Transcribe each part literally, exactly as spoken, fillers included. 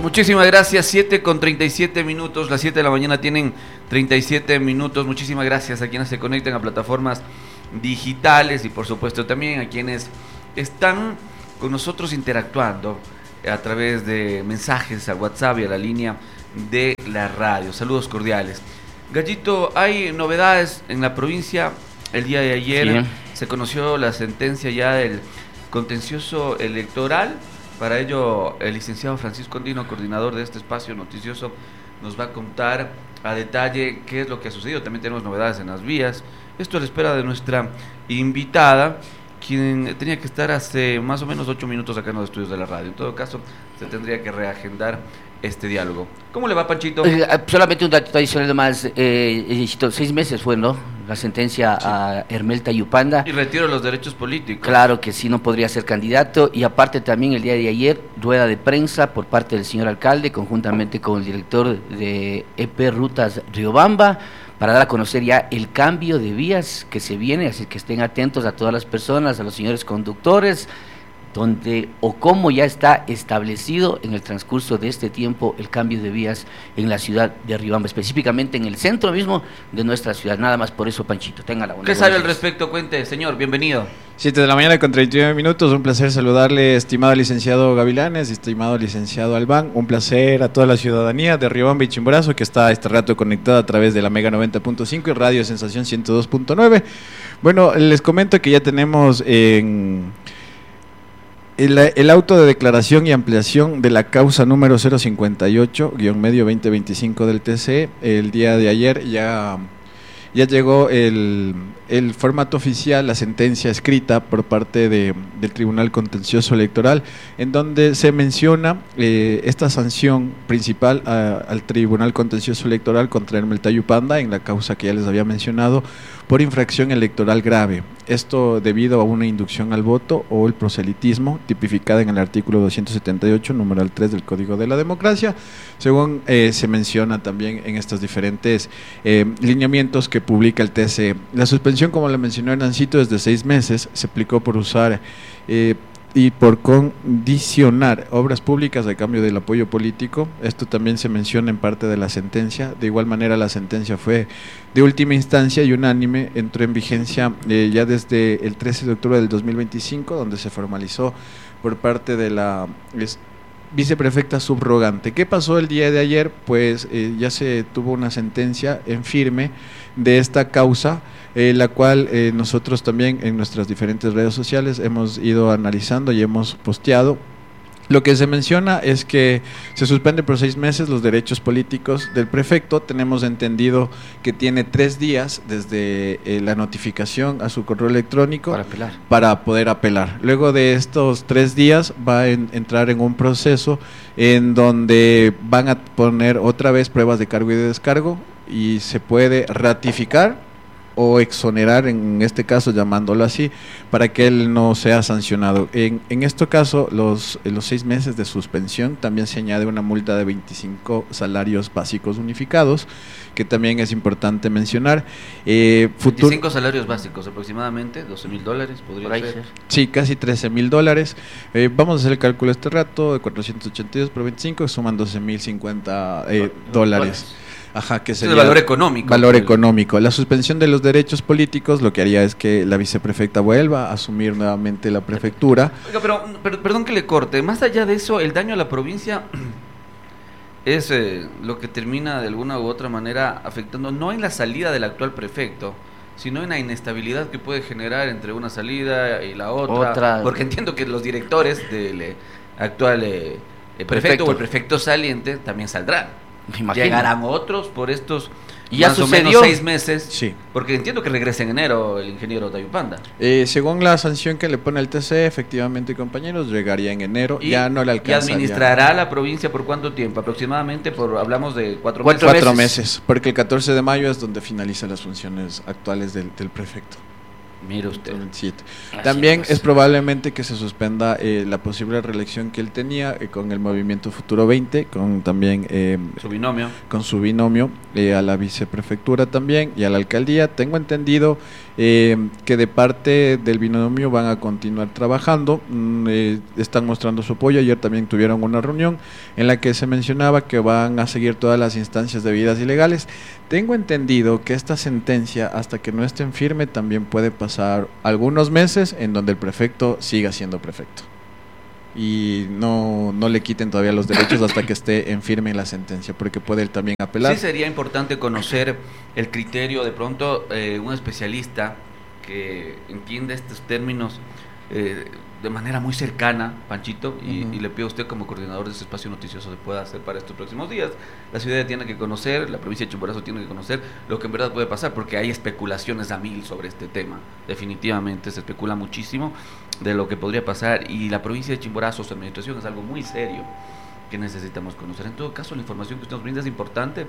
Muchísimas gracias, siete con treinta y siete minutos, las siete de la mañana tienen treinta y siete minutos. Muchísimas gracias a quienes se conectan a plataformas digitales y por supuesto también a quienes están con nosotros interactuando a través de mensajes a WhatsApp y a la línea de la radio. Saludos cordiales. Gallito, hay novedades en la provincia. El día de ayer sí. se conoció la sentencia ya del contencioso electoral. Para ello, el licenciado Francisco Andino, coordinador de este espacio noticioso, nos va a contar a detalle qué es lo que ha sucedido. También tenemos novedades en las vías. Esto a la espera de nuestra invitada, quien tenía que estar hace más o menos ocho minutos acá en los estudios de la radio. En todo caso, se tendría que reagendar este diálogo. ¿Cómo le va, Panchito? Eh, solamente un dato adicional más. Eh, seis meses fue, ¿no? La sentencia sí. a Hermel Tayupanda. Y retiro los derechos políticos. Claro que sí, no podría ser candidato. Y aparte también el día de ayer, rueda de prensa por parte del señor alcalde, conjuntamente con el director de E P Rutas Riobamba, para dar a conocer ya el cambio de vías que se viene, así que estén atentos a todas las personas, a los señores conductores, donde o cómo ya está establecido en el transcurso de este tiempo el cambio de vías en la ciudad de Riobamba, específicamente en el centro mismo de nuestra ciudad. Nada más por eso, Panchito, tenga la buena. ¿Qué sabe al respecto? Cuente, señor, bienvenido. siete de la mañana con treinta y nueve minutos, un placer saludarle, estimado licenciado Gavilanes, estimado licenciado Albán, un placer a toda la ciudadanía de Riobamba y Chimborazo que está este rato conectada a través de la Mega noventa punto cinco y Radio Sensación ciento dos punto nueve. Bueno, les comento que ya tenemos en... El, el auto de declaración y ampliación de la causa número cero cincuenta y ocho guión medio veinte veinticinco del T C E, el día de ayer ya, ya llegó el, el formato oficial, la sentencia escrita por parte de, del Tribunal Contencioso Electoral, en donde se menciona eh, esta sanción principal a, al Tribunal Contencioso Electoral contra Hermel Tayupanda en la causa que ya les había mencionado, por infracción electoral grave. Esto debido a una inducción al voto o el proselitismo, tipificada en el artículo doscientos setenta y ocho, numeral tres del Código de la Democracia, según eh, se menciona también en estos diferentes eh, lineamientos que publica el T C E. La suspensión, como le mencionó Hernancito, es de seis meses, se aplicó por usar eh, y por condicionar obras públicas a cambio del apoyo político. Esto también se menciona en parte de la sentencia. De igual manera, la sentencia fue de última instancia y unánime, entró en vigencia eh, ya desde el trece de octubre del dos mil veinticinco, donde se formalizó por parte de la es, viceprefecta subrogante. ¿Qué pasó el día de ayer? Pues eh, ya se tuvo una sentencia en firme de esta causa, Eh, la cual eh, nosotros también en nuestras diferentes redes sociales hemos ido analizando y hemos posteado. Lo que se menciona es que se suspende por seis meses los derechos políticos del prefecto. Tenemos entendido que tiene tres días desde eh, la notificación a su correo electrónico para apelar, para poder apelar. Luego de estos tres días va a en, entrar en un proceso en donde van a poner otra vez pruebas de cargo y de descargo y se puede ratificar o exonerar, en este caso llamándolo así, para que él no sea sancionado. En, en este caso, los, los seis meses de suspensión, también se añade una multa de veinticinco salarios básicos unificados, que también es importante mencionar. Eh, futuro, veinticinco salarios básicos, aproximadamente doce mil dólares, podría ser. ser. Sí, casi trece mil dólares. Eh, vamos a hacer el cálculo este rato, de cuatrocientos ochenta y dos por veinticinco, suman doce mil cincuenta eh, dólares. Ajá, que sería el valor económico. Valor económico. La suspensión de los derechos políticos lo que haría es que la viceprefecta vuelva a asumir nuevamente la prefectura. Oiga, pero, pero perdón que le corte, más allá de eso, el daño a la provincia es eh, lo que termina de alguna u otra manera afectando, no en la salida del actual prefecto, sino en la inestabilidad que puede generar entre una salida y la otra, otra. Porque entiendo que los directores del eh, actual eh, prefecto, prefecto o el prefecto saliente también saldrán. Llegarán otros por estos y ya más sucedió. o menos seis meses, sí. Porque entiendo que regresa en enero el ingeniero Tayupanda. Eh, según la sanción que le pone el T C E, efectivamente, compañeros, llegaría en enero, y, ya no le alcanza. ¿Y administrará la provincia por cuánto tiempo? Aproximadamente, por hablamos de cuatro, cuatro meses. Cuatro meses, porque el catorce de mayo es donde finalizan las funciones actuales del, del prefecto. Mire usted. También es probablemente que se suspenda eh, la posible reelección que él tenía eh, con el Movimiento Futuro veinte, con también eh, su binomio, con su binomio eh, a la viceprefectura también y a la alcaldía. Tengo entendido eh, que de parte del binomio van a continuar trabajando, mm, eh, están mostrando su apoyo. Ayer también tuvieron una reunión en la que se mencionaba que van a seguir todas las instancias debidas y legales. Tengo entendido que esta sentencia, hasta que no esté en firme, también puede pasar algunos meses en donde el prefecto siga siendo prefecto y no, no le quiten todavía los derechos hasta que esté en firme la sentencia, porque puede él también apelar. Sí, sería importante conocer el criterio, de pronto, eh, un especialista que entiende estos términos eh, de manera muy cercana, Panchito, y, uh-huh. y le pido a usted como coordinador de este espacio noticioso se pueda hacer para estos próximos días. La ciudad tiene que conocer, la provincia de Chimborazo tiene que conocer lo que en verdad puede pasar, porque hay especulaciones a mil sobre este tema. Definitivamente se especula muchísimo de lo que podría pasar, y la provincia de Chimborazo, su administración, es algo muy serio que necesitamos conocer. En todo caso, la información que usted nos brinda es importante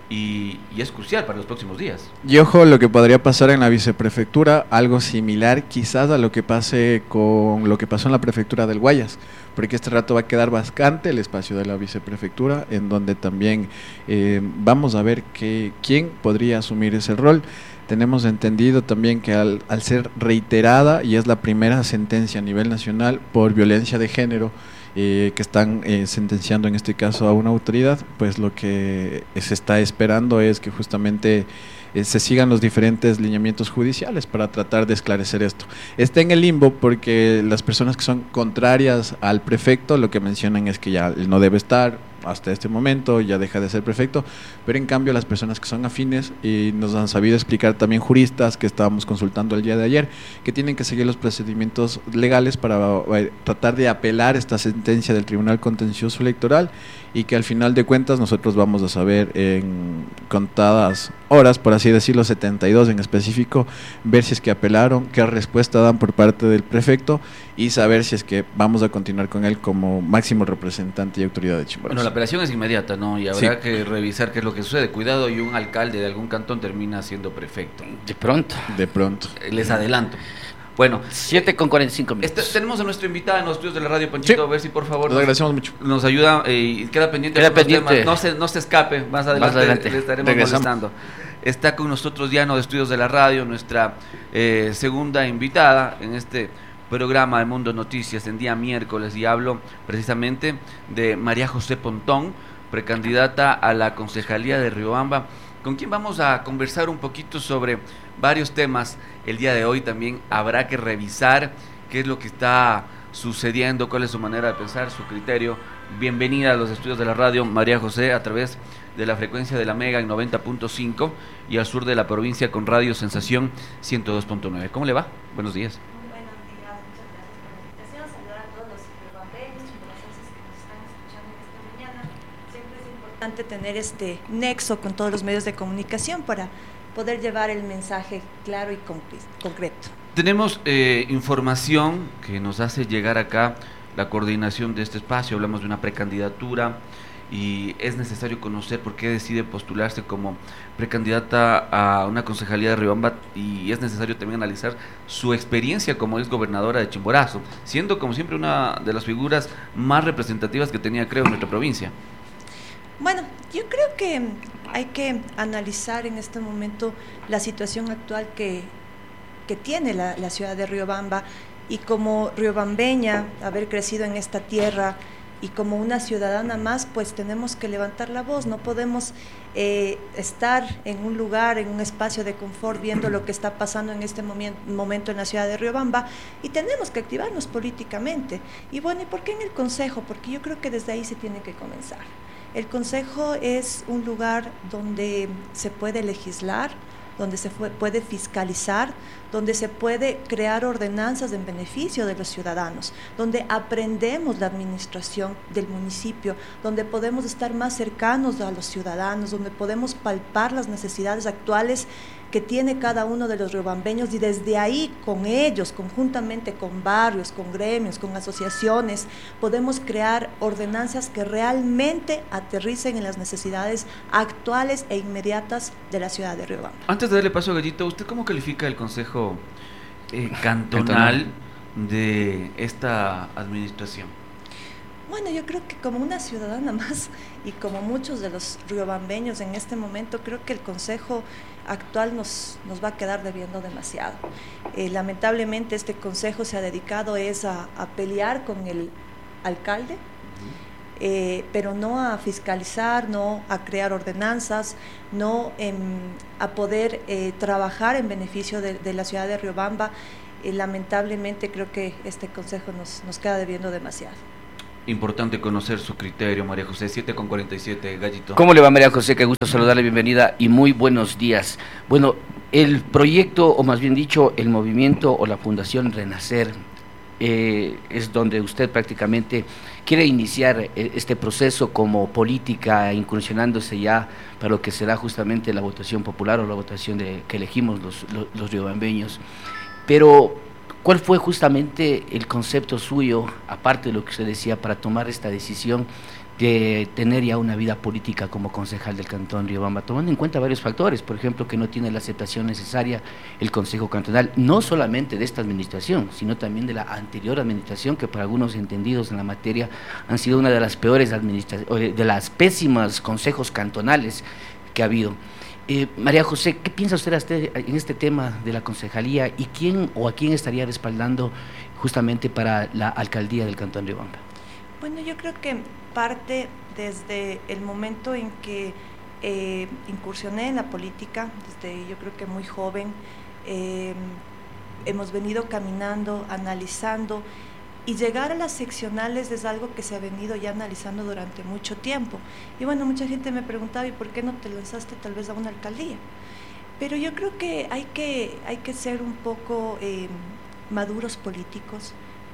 y, y es crucial para los próximos días. Y ojo, lo que podría pasar en la viceprefectura, algo similar quizás a lo que pase con lo que pasó en la prefectura del Guayas, porque este rato va a quedar vacante el espacio de la viceprefectura, en donde también eh, vamos a ver que, quién podría asumir ese rol. Tenemos entendido también que al, al ser reiterada, y es la primera sentencia a nivel nacional por violencia de género, eh, que están eh, sentenciando en este caso a una autoridad, pues lo que se está esperando es que justamente eh, se sigan los diferentes lineamientos judiciales para tratar de esclarecer esto. Está en el limbo porque las personas que son contrarias al prefecto lo que mencionan es que ya él no debe estar hasta este momento, ya deja de ser prefecto, pero en cambio las personas que son afines, y nos han sabido explicar también juristas que estábamos consultando el día de ayer, que tienen que seguir los procedimientos legales para eh, tratar de apelar esta sentencia del Tribunal Contencioso Electoral, y que al final de cuentas nosotros vamos a saber en contadas horas, por así decirlo, setenta y dos en específico, ver si es que apelaron, qué respuesta dan por parte del prefecto, y saber si es que vamos a continuar con él como máximo representante y autoridad de Chimborazo. Bueno, la apelación es inmediata, ¿no? Y habrá sí. que revisar qué es lo que sucede. Cuidado, y un alcalde de algún cantón termina siendo prefecto. De pronto. De pronto. Les adelanto. Bueno, siete con cuarenta y cinco minutos. Este, tenemos a nuestra invitada en los estudios de la radio, Panchito, sí. a ver si por favor nos agradecemos mucho. Nos ayuda eh, y queda pendiente. Queda pendiente. Temas. No se, no se escape, más adelante, más adelante. le estaremos molestando. Está con nosotros Diana de Estudios de la Radio, nuestra eh, segunda invitada en este programa de Mundo Noticias en día miércoles, y hablo precisamente de María José Pontón, precandidata a la concejalía de Riobamba, con quien vamos a conversar un poquito sobre varios temas. El día de hoy también habrá que revisar qué es lo que está sucediendo, cuál es su manera de pensar, su criterio. Bienvenida a los estudios de la radio, María José, a través de la frecuencia de la Mega en noventa punto cinco y al sur de la provincia con Radio Sensación ciento dos punto nueve. ¿Cómo le va? Buenos días. Importante tener este nexo con todos los medios de comunicación para poder llevar el mensaje claro y concreto. Tenemos eh, información que nos hace llegar acá la coordinación de este espacio. Hablamos de una precandidatura y es necesario conocer por qué decide postularse como precandidata a una concejalía de Riobamba, y es necesario también analizar su experiencia como ex gobernadora de Chimborazo, siendo como siempre una de las figuras más representativas que tenía, creo, en nuestra provincia. Bueno, yo creo que hay que analizar en este momento la situación actual que, que tiene la, la ciudad de Riobamba, y como riobambeña, haber crecido en esta tierra y como una ciudadana más, pues tenemos que levantar la voz. No podemos eh, estar en un lugar, en un espacio de confort, viendo lo que está pasando en este momento en la ciudad de Riobamba, y tenemos que activarnos políticamente. Y bueno, ¿y por qué en el Consejo? Porque yo creo que desde ahí se tiene que comenzar. El Consejo es un lugar donde se puede legislar, donde se fue, puede fiscalizar, donde se puede crear ordenanzas en beneficio de los ciudadanos, donde aprendemos la administración del municipio, donde podemos estar más cercanos a los ciudadanos, donde podemos palpar las necesidades actuales que tiene cada uno de los riobambeños, y desde ahí con ellos, conjuntamente con barrios, con gremios, con asociaciones, podemos crear ordenanzas que realmente aterricen en las necesidades actuales e inmediatas de la ciudad de Riobamba. Antes de darle paso a Gallito, ¿usted cómo califica el Consejo eh, cantonal de esta administración? Bueno, yo creo que como una ciudadana más y como muchos de los riobambeños en este momento, creo que el Consejo actual nos, nos va a quedar debiendo demasiado. Eh, lamentablemente este Consejo se ha dedicado es a, a pelear con el alcalde, eh, pero no a fiscalizar, no a crear ordenanzas, no eh, a poder eh, trabajar en beneficio de, de la ciudad de Riobamba. Eh, lamentablemente creo que este Consejo nos, nos queda debiendo demasiado. Importante conocer su criterio, María José. Siete con cuarenta y siete, Gallito. ¿Cómo le va, María José? Qué gusto saludarle, bienvenida y muy buenos días. Bueno, el proyecto, o más bien dicho, el movimiento o la Fundación Renacer, eh, es donde usted prácticamente quiere iniciar eh, este proceso como política, incursionándose ya para lo que será justamente la votación popular o la votación de, que elegimos los, los, los riobambeños. Pero ¿cuál fue justamente el concepto suyo, aparte de lo que usted decía, para tomar esta decisión de tener ya una vida política como concejal del Cantón Riobamba, tomando en cuenta varios factores? Por ejemplo, que no tiene la aceptación necesaria el Consejo Cantonal, no solamente de esta administración, sino también de la anterior administración, que para algunos entendidos en la materia han sido una de las peores administraciones, de las pésimas consejos cantonales que ha habido. Eh, María José, ¿qué piensa usted en este tema de la concejalía y quién o a quién estaría respaldando justamente para la alcaldía del Cantón Riobamba? Bueno, yo creo que parte desde el momento en que eh, incursioné en la política, desde yo creo que muy joven, eh, hemos venido caminando, analizando, y llegar a las seccionales es algo que se ha venido ya analizando durante mucho tiempo. Y bueno, mucha gente me preguntaba, ¿y por qué no te lanzaste tal vez a una alcaldía? Pero yo creo que hay que, hay que ser un poco eh, maduros políticos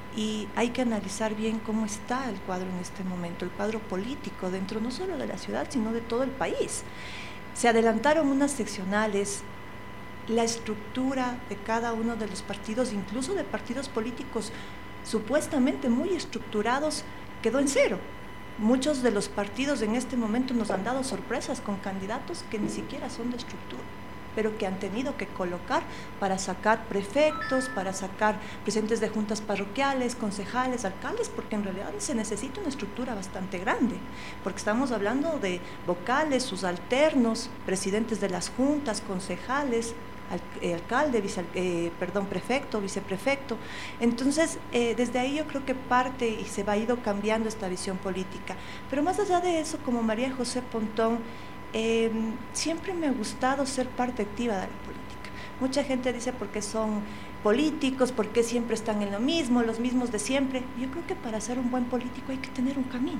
y hay que analizar bien cómo está el cuadro en este momento, el cuadro político dentro no solo de la ciudad, sino de todo el país. Se adelantaron unas seccionales, la estructura de cada uno de los partidos, incluso de partidos políticos supuestamente muy estructurados, quedó en cero. Muchos de los partidos en este momento nos han dado sorpresas con candidatos que ni siquiera son de estructura, pero que han tenido que colocar para sacar prefectos, para sacar presidentes de juntas parroquiales, concejales, alcaldes, porque en realidad se necesita una estructura bastante grande, porque estamos hablando de vocales, subalternos, presidentes de las juntas, concejales, Al, eh, alcalde, vice, eh, perdón, prefecto, viceprefecto. Entonces, eh, desde ahí yo creo que parte y se va ido cambiando esta visión política. Pero más allá de eso, como María José Pontón, eh, siempre me ha gustado ser parte activa de la política. Mucha gente dice por qué son políticos, por qué siempre están en lo mismo, los mismos de siempre. Yo creo que para ser un buen político hay que tener un camino.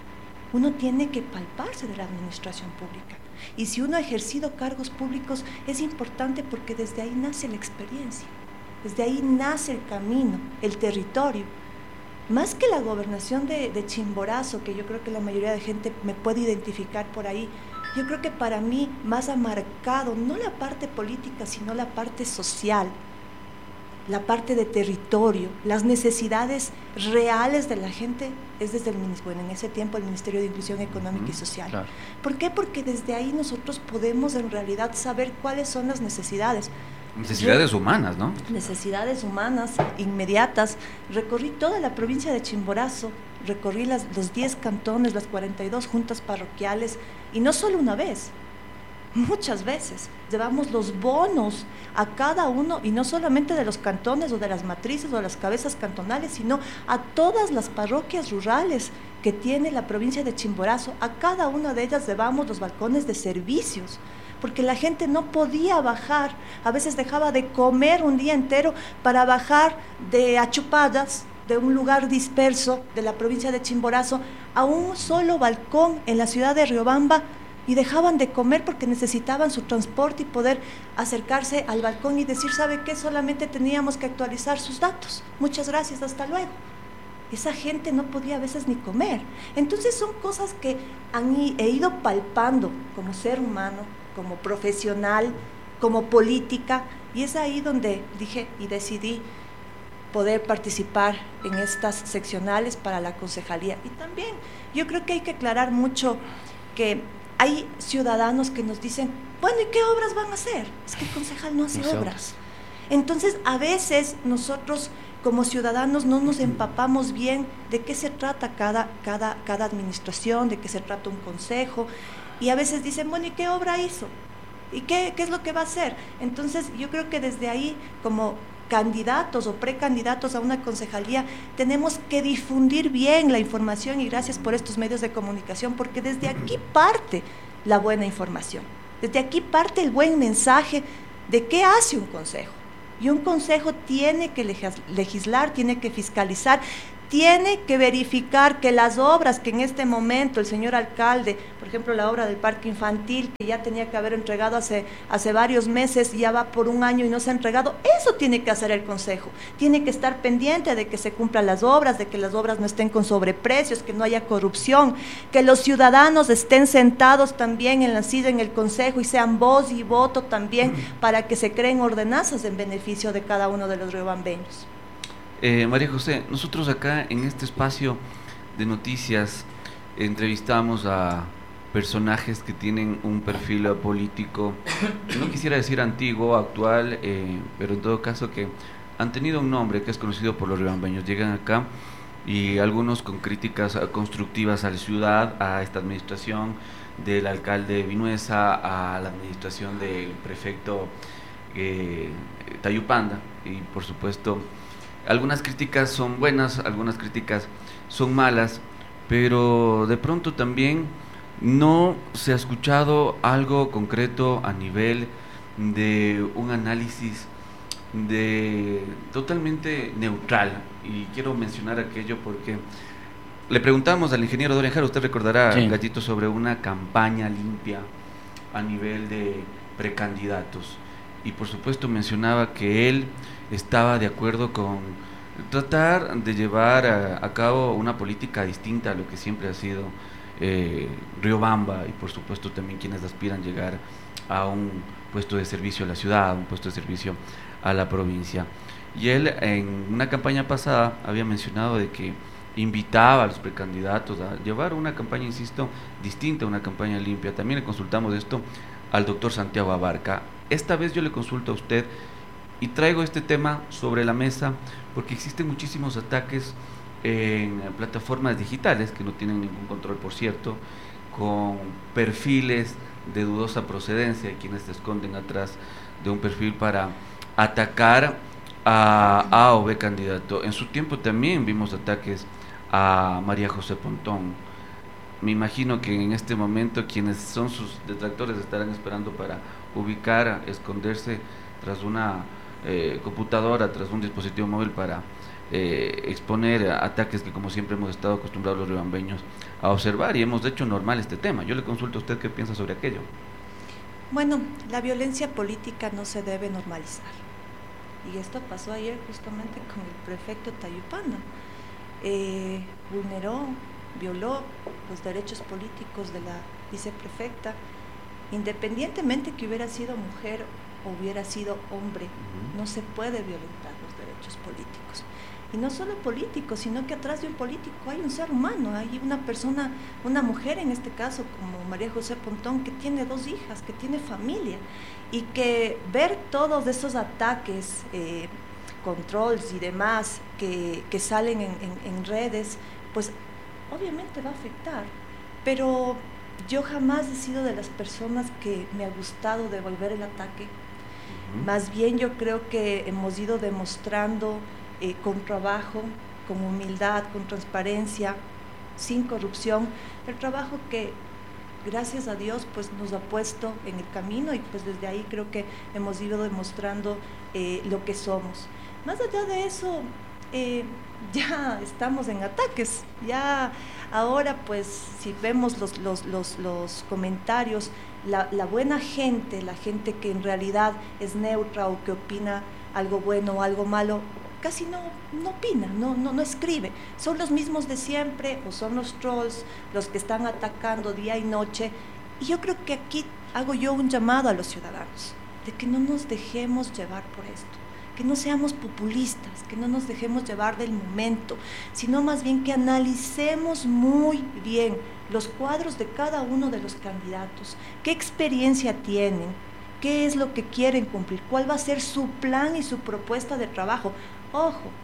Uno tiene que palparse de la administración pública. Y si uno ha ejercido cargos públicos, es importante porque desde ahí nace la experiencia, desde ahí nace el camino, el territorio. Más que la gobernación de, de Chimborazo, que yo creo que la mayoría de gente me puede identificar por ahí, yo creo que para mí más ha marcado no la parte política, sino la parte social, la parte de territorio, las necesidades reales de la gente, es desde el bueno, en ese tiempo el Ministerio de Inclusión Económica uh-huh, y Social. Claro. ¿Por qué? Porque desde ahí nosotros podemos en realidad saber cuáles son las necesidades. Necesidades Yo, humanas, ¿no? Necesidades humanas, inmediatas. Recorrí toda la provincia de Chimborazo, recorrí las, los diez cantones, las cuarenta y dos juntas parroquiales, y no solo una vez, muchas veces. Llevamos los bonos a cada uno, y no solamente de los cantones o de las matrices o de las cabezas cantonales, sino a todas las parroquias rurales que tiene la provincia de Chimborazo. A cada una de ellas llevamos los balcones de servicios, porque la gente no podía bajar, a veces dejaba de comer un día entero para bajar de Achupadas, de un lugar disperso de la provincia de Chimborazo, a un solo balcón en la ciudad de Riobamba, y dejaban de comer porque necesitaban su transporte y poder acercarse al balcón y decir, ¿sabe qué? Solamente teníamos que actualizar sus datos. Muchas gracias, hasta luego. Esa gente no podía a veces ni comer. Entonces son cosas que han, he ido palpando como ser humano, como profesional, como política, y es ahí donde dije y decidí poder participar en estas seccionales para la concejalía. Y también yo creo que hay que aclarar mucho que hay ciudadanos que nos dicen, bueno, ¿y qué obras van a hacer? Es que el concejal no hace no obras. Entonces, a veces nosotros como ciudadanos no nos empapamos bien de qué se trata cada, cada, cada administración, de qué se trata un consejo, y a veces dicen, bueno, ¿y qué obra hizo? ¿Y qué, qué es lo que va a hacer? Entonces yo creo que desde ahí, como candidatos o precandidatos a una concejalía, tenemos que difundir bien la información, y gracias por estos medios de comunicación, porque desde aquí parte la buena información, desde aquí parte el buen mensaje de qué hace un consejo. Y un consejo tiene que legislar, tiene que fiscalizar, tiene que verificar que las obras que en este momento el señor alcalde, por ejemplo la obra del parque infantil, que ya tenía que haber entregado hace, hace varios meses, ya va por un año y no se ha entregado, eso tiene que hacer el consejo, tiene que estar pendiente de que se cumplan las obras, de que las obras no estén con sobreprecios, que no haya corrupción, que los ciudadanos estén sentados también en la silla en el consejo y sean voz y voto también para que se creen ordenanzas en beneficio de cada uno de los riobambeños. Eh, María José, nosotros acá en este espacio de noticias entrevistamos a personajes que tienen un perfil político, no quisiera decir antiguo, actual, eh, pero en todo caso que han tenido un nombre que es conocido por los riobambeños. Llegan acá y algunos con críticas constructivas a la ciudad, a esta administración del alcalde Vinuesa, a la administración del prefecto eh, Tayupanda, y por supuesto algunas críticas son buenas, algunas críticas son malas, pero de pronto también no se ha escuchado algo concreto a nivel de un análisis de totalmente neutral. Y quiero mencionar aquello porque le preguntamos al ingeniero Dorian Jara, usted recordará, sí, Gallito, sobre una campaña limpia a nivel de precandidatos, y por supuesto mencionaba que él estaba de acuerdo con tratar de llevar a, a cabo una política distinta a lo que siempre ha sido eh, Riobamba, y por supuesto también quienes aspiran llegar a un puesto de servicio a la ciudad, a un puesto de servicio a la provincia. Y él en una campaña pasada había mencionado de que invitaba a los precandidatos a llevar una campaña, insisto, distinta, una campaña limpia. También le consultamos esto al doctor Santiago Abarca. Esta vez yo le consulto a usted y traigo este tema sobre la mesa porque existen muchísimos ataques en plataformas digitales que no tienen ningún control, por cierto, con perfiles de dudosa procedencia, quienes se esconden atrás de un perfil para atacar a A o B candidato. En su tiempo también vimos ataques a María José Pontón. Me imagino que en este momento quienes son sus detractores estarán esperando para ubicar, esconderse tras una eh, computadora, tras un dispositivo móvil para eh, exponer ataques que, como siempre, hemos estado acostumbrados los riobambeños a observar, y hemos hecho normal este tema. Yo le consulto a usted qué piensa sobre aquello. Bueno, la violencia política no se debe normalizar, y esto pasó ayer justamente con el prefecto Tayupanda. Eh, vulneró, violó los derechos políticos de la viceprefecta, independientemente que hubiera sido mujer o hubiera sido hombre. Uh-huh. No se puede violentar los derechos políticos, y no solo políticos, sino que atrás de un político hay un ser humano, hay una persona, una mujer en este caso como María José Pontón, que tiene dos hijas, que tiene familia, y que ver todos esos ataques, eh, controls y demás que, que salen en, en, en redes, pues obviamente va a afectar. Pero yo jamás he sido de las personas que me ha gustado devolver el ataque. Uh-huh. Más bien yo creo que hemos ido demostrando eh, con trabajo, con humildad, con transparencia, sin corrupción, el trabajo que gracias a Dios pues nos ha puesto en el camino, y pues desde ahí creo que hemos ido demostrando eh, lo que somos. Más allá de eso, eh, ya estamos en ataques, ya ahora pues si vemos los, los, los, los comentarios, la, la buena gente, la gente que en realidad es neutra o que opina algo bueno o algo malo, casi no, no opina, no, no, no escribe. Son los mismos de siempre, o son los trolls los que están atacando día y noche. Y yo creo que aquí hago yo un llamado a los ciudadanos, de que no nos dejemos llevar por esto, que no seamos populistas, que no nos dejemos llevar del momento, sino más bien que analicemos muy bien los cuadros de cada uno de los candidatos, qué experiencia tienen, qué es lo que quieren cumplir, cuál va a ser su plan y su propuesta de trabajo. Ojo,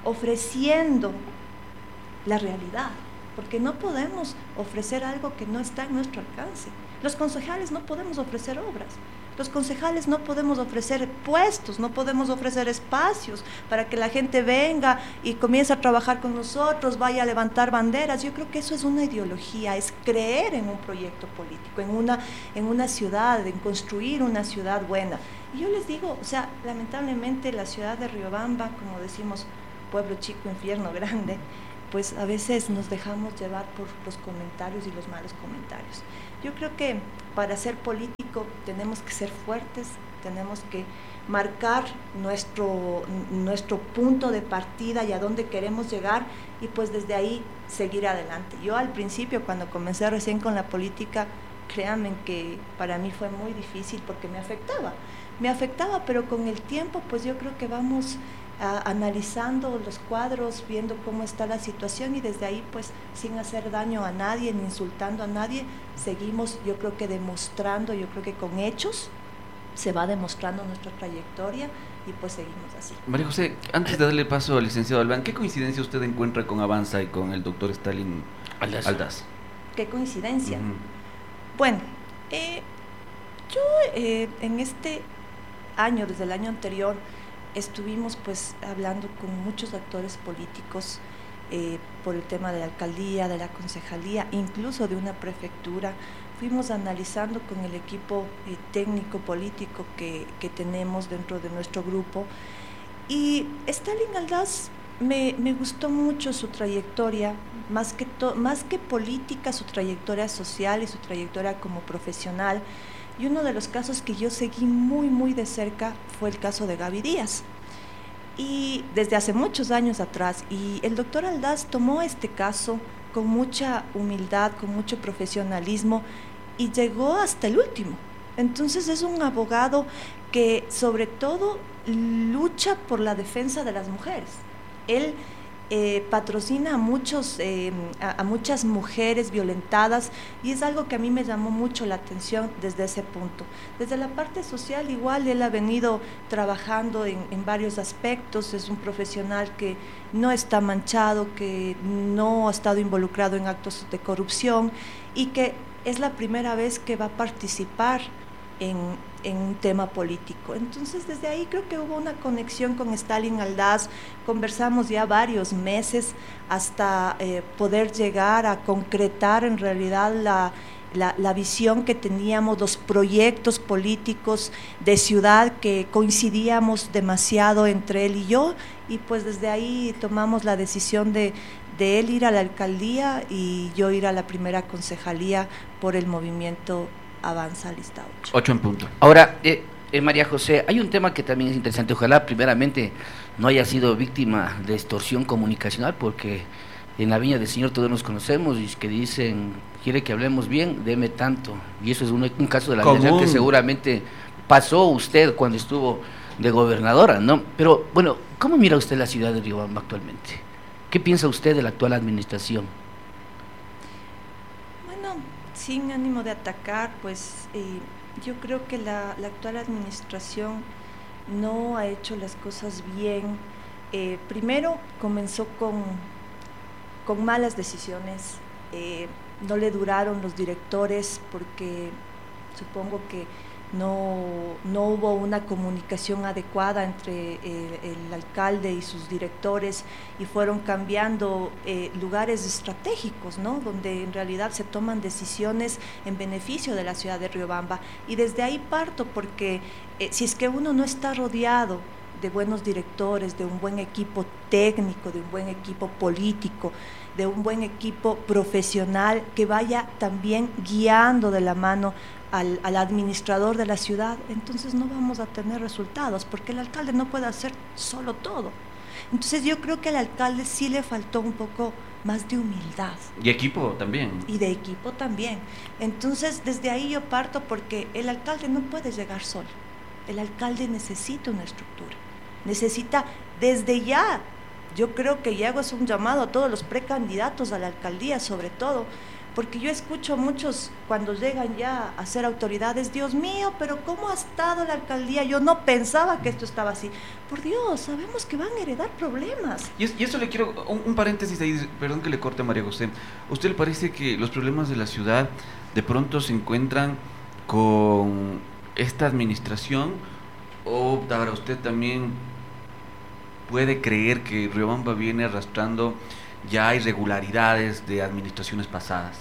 ofreciendo la realidad, porque no podemos ofrecer algo que no está en nuestro alcance. Los concejales no podemos ofrecer obras, los concejales no podemos ofrecer puestos, no podemos ofrecer espacios para que la gente venga y comience a trabajar con nosotros, vaya a levantar banderas. Yo creo que eso es una ideología, es creer en un proyecto político, en una, en una ciudad, en construir una ciudad buena. Y yo les digo, o sea, lamentablemente la ciudad de Riobamba, como decimos, pueblo chico, infierno grande, pues a veces nos dejamos llevar por los comentarios y los malos comentarios. Yo creo que para ser político tenemos que ser fuertes, tenemos que marcar nuestro, nuestro punto de partida y a dónde queremos llegar, y pues desde ahí seguir adelante. Yo al principio, cuando comencé recién con la política, créanme que para mí fue muy difícil porque me afectaba, me afectaba, pero con el tiempo pues yo creo que vamos a, analizando los cuadros, viendo cómo está la situación, y desde ahí pues sin hacer daño a nadie, ni insultando a nadie, seguimos yo creo que demostrando, yo creo que con hechos se va demostrando nuestra trayectoria y pues seguimos así. María José, antes de darle paso al licenciado Albán, ¿qué coincidencia usted encuentra con Avanza y con el doctor Stalin Aldaz? Aldaz? ¿Qué coincidencia? Uh-huh. Bueno, eh, yo eh, en este año, desde el año anterior, estuvimos pues hablando con muchos actores políticos eh, por el tema de la alcaldía, de la concejalía, incluso de una prefectura. Fuimos analizando con el equipo eh, técnico político que, que tenemos dentro de nuestro grupo, y Stalin Aldaz me, me gustó mucho su trayectoria, más que, to, más que política, su trayectoria social y su trayectoria como profesional. Y uno de los casos que yo seguí muy, muy de cerca fue el caso de Gaby Díaz. Y desde hace muchos años atrás, y el doctor Aldaz tomó este caso con mucha humildad, con mucho profesionalismo, y llegó hasta el último. Entonces es un abogado que sobre todo lucha por la defensa de las mujeres. Él Eh, patrocina a, muchos, eh, a, a muchas mujeres violentadas, y es algo que a mí me llamó mucho la atención desde ese punto. Desde la parte social igual él ha venido trabajando en, en varios aspectos, es un profesional que no está manchado, que no ha estado involucrado en actos de corrupción, y que es la primera vez que va a participar en, en un tema político. Entonces desde ahí creo que hubo una conexión con Stalin Aldaz, conversamos ya varios meses hasta eh, poder llegar a concretar en realidad la, la, la visión que teníamos, los proyectos políticos de ciudad que coincidíamos demasiado entre él y yo, y pues desde ahí tomamos la decisión de de él ir a la alcaldía y yo ir a la primera concejalía por el movimiento Avanza Lista ocho. Ocho en punto. Ahora, eh, eh, María José, hay un tema que también es interesante. Ojalá, primeramente, no haya sido víctima de extorsión comunicacional, porque en la Viña del Señor todos nos conocemos y que dicen, quiere que hablemos bien, deme tanto. Y eso es un, un caso de la Viña del Señor que seguramente pasó usted cuando estuvo de gobernadora, ¿no? Pero, bueno, ¿cómo mira usted la ciudad de Riobamba actualmente? ¿Qué piensa usted de la actual administración? Sin ánimo de atacar, pues eh, yo creo que la, la actual administración no ha hecho las cosas bien. Eh, primero comenzó con, con malas decisiones, eh, no le duraron los directores porque supongo que no, no hubo una comunicación adecuada entre el, el alcalde y sus directores, y fueron cambiando eh, lugares estratégicos, ¿no? Donde en realidad se toman decisiones en beneficio de la ciudad de Riobamba. Y desde ahí parto, porque eh, si es que uno no está rodeado de buenos directores, de un buen equipo técnico, de un buen equipo político, de un buen equipo profesional que vaya también guiando de la mano Al, al administrador de la ciudad, entonces no vamos a tener resultados, porque el alcalde no puede hacer solo todo. Entonces yo creo que al alcalde sí le faltó un poco más de humildad. Y equipo también. Y de equipo también. Entonces desde ahí yo parto, porque el alcalde no puede llegar solo. El alcalde necesita una estructura, necesita desde ya, yo creo que ya hago es un llamado a todos los precandidatos a la alcaldía sobre todo, porque yo escucho a muchos cuando llegan ya a ser autoridades, Dios mío, pero ¿cómo ha estado la alcaldía? Yo no pensaba que esto estaba así. Por Dios, sabemos que van a heredar problemas. Y, es, y eso le quiero, un, un paréntesis ahí, perdón que le corte a María José. ¿A usted le parece que los problemas de la ciudad de pronto se encuentran con esta administración, o para usted también puede creer que Riobamba viene arrastrando ya irregularidades de administraciones pasadas?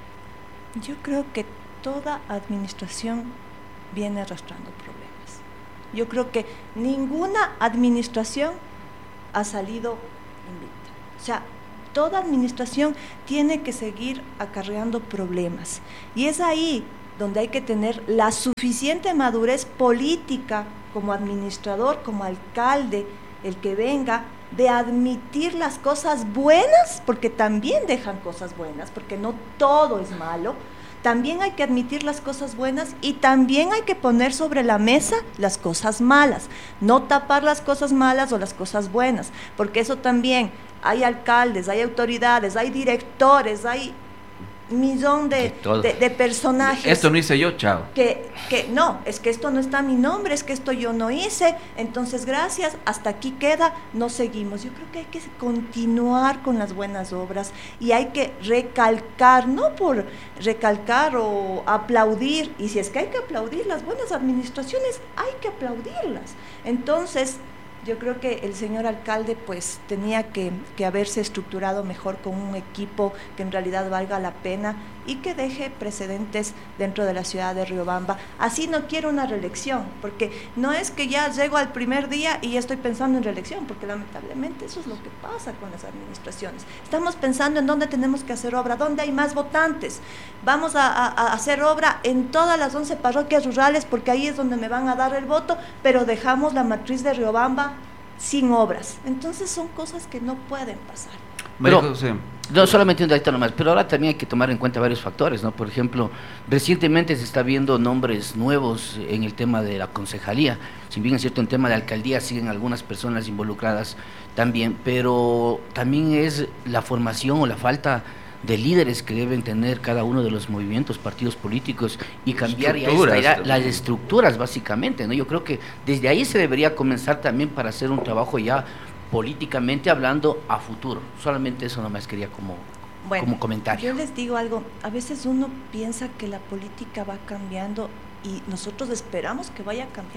Yo creo que toda administración viene arrastrando problemas. Yo creo que ninguna administración ha salido invicta. O sea, toda administración tiene que seguir acarreando problemas. Y es ahí donde hay que tener la suficiente madurez política como administrador, como alcalde, el que venga, de admitir las cosas buenas, porque también dejan cosas buenas, porque no todo es malo. También hay que admitir las cosas buenas y también hay que poner sobre la mesa las cosas malas, no tapar las cosas malas o las cosas buenas, porque eso también, hay alcaldes, hay autoridades, hay directores, hay millón de, de, de, de personajes. Esto no hice yo, chao. Que, que no, es que esto no está a mi nombre, es que esto yo no hice, entonces gracias, hasta aquí queda, no seguimos. Yo creo que hay que continuar con las buenas obras y hay que recalcar, no por recalcar o aplaudir, y si es que hay que aplaudir las buenas administraciones, hay que aplaudirlas. Entonces, yo creo que el señor alcalde pues tenía que, que haberse estructurado mejor con un equipo que en realidad valga la pena y que deje precedentes dentro de la ciudad de Riobamba. Así no quiero una reelección, porque no es que ya llego al primer día y ya estoy pensando en reelección, porque lamentablemente eso es lo que pasa con las administraciones. Estamos pensando en dónde tenemos que hacer obra, dónde hay más votantes. Vamos a, a, a hacer obra en todas las once parroquias rurales, porque ahí es donde me van a dar el voto, pero dejamos la matriz de Riobamba sin obras. Entonces son cosas que no pueden pasar. María Pero, José. No, solamente un datito nomás, pero ahora también hay que tomar en cuenta varios factores, ¿no? Por ejemplo, recientemente se está viendo nombres nuevos en el tema de la concejalía. Si bien es cierto, en tema de alcaldía siguen algunas personas involucradas también, pero también es la formación o la falta de líderes que deben tener cada uno de los movimientos, partidos políticos, y cambiar ya esta, ya, las estructuras básicamente, ¿no? Yo creo que desde ahí se debería comenzar también para hacer un trabajo ya políticamente hablando a futuro. Solamente eso nomás quería como, bueno, como comentario. Yo les digo algo, a veces uno piensa que la política va cambiando y nosotros esperamos que vaya cambiando.